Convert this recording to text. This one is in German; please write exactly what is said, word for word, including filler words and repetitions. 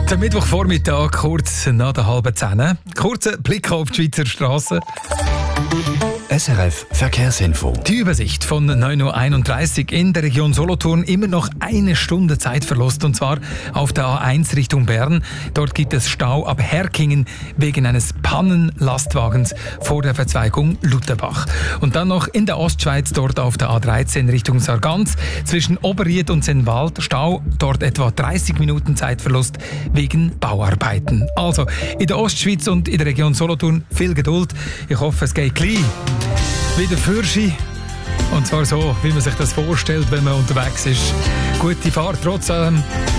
Der Mittwochvormittag, kurz nach der halben Zehn. Kurzer Blick auf die Schweizer Strassen. S R F Verkehrsinfo. Die Übersicht von neun Uhr einunddreißig in der Region Solothurn. Immer noch eine Stunde Zeitverlust, und zwar auf der A eins Richtung Bern. Dort gibt es Stau ab Herkingen wegen eines Pannenlastwagens vor der Verzweigung Lutherbach. Und dann noch in der Ostschweiz, dort auf der A dreizehn Richtung Sargans. Zwischen Oberried und Sennwald Stau, dort etwa dreißig Minuten Zeitverlust wegen Bauarbeiten. Also in der Ostschweiz und in der Region Solothurn viel Geduld. Ich hoffe, es geht gleich wieder Fürschi. Und zwar so, wie man sich das vorstellt, wenn man unterwegs ist. Gute Fahrt trotz allem.